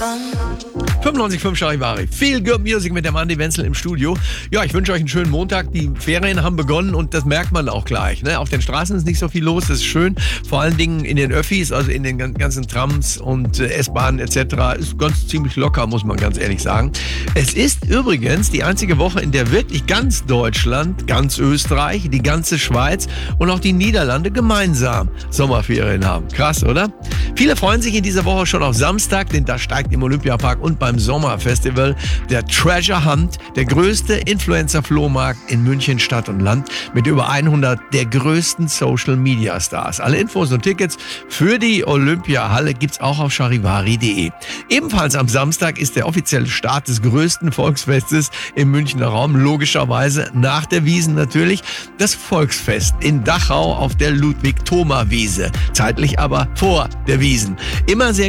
95.5 Charivari. Feel Good Music mit dem Andi Wenzel im Studio. Ja, ich wünsche euch einen schönen Montag. Die Ferien haben begonnen und das merkt man auch gleich. Ne? Auf den Straßen ist nicht so viel los, das ist schön. Vor allen Dingen in den Öffis, also in den ganzen Trams und S-Bahnen etc. ist ganz ziemlich locker, muss man ganz ehrlich sagen. Es ist übrigens die einzige Woche, in der wirklich ganz Deutschland, ganz Österreich, die ganze Schweiz und auch die Niederlande gemeinsam Sommerferien haben. Krass, oder? Viele freuen sich in dieser Woche schon auf Samstag, denn da steigt im Olympiapark und beim Sommerfestival der Treasure Hunt, der größte Influencer-Flohmarkt in München Stadt und Land mit über 100 der größten Social-Media-Stars. Alle Infos und Tickets für die Olympiahalle gibt's auch auf charivari.de. Ebenfalls am Samstag ist der offizielle Start des größten Volksfestes im Münchner Raum, logischerweise nach der Wiesn natürlich, das Volksfest in Dachau auf der Ludwig-Thoma-Wiese, zeitlich aber vor der Wiesn. Immer sehr